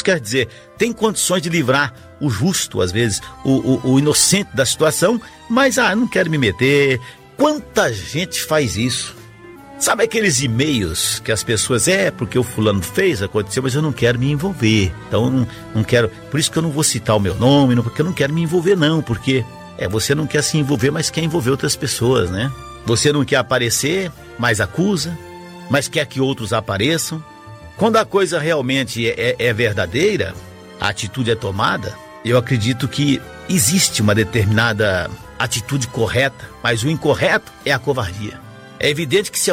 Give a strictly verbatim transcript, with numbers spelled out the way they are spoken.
quer dizer, tem condições de livrar o justo, às vezes, o, o, o inocente da situação, mas, ah, não quero me meter. Quanta gente faz isso? Sabe aqueles e-mails que as pessoas, é, porque o fulano fez, aconteceu, mas eu não quero me envolver. Então, eu não, não quero, por isso que eu não vou citar o meu nome, não, porque eu não quero me envolver não, porque, é, você não quer se envolver, mas quer envolver outras pessoas, né? Você não quer aparecer, mas acusa, mas quer que outros apareçam. Quando a coisa realmente é, é, é verdadeira, a atitude é tomada, eu acredito que existe uma determinada atitude correta, mas o incorreto é a covardia. É evidente que se